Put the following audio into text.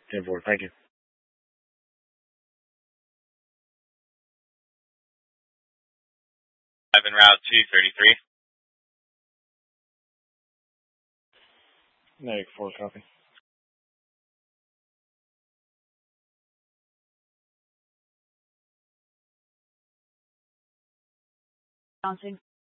10-4. Thank you. I've been route 233. Medic 4, copy. Bouncing.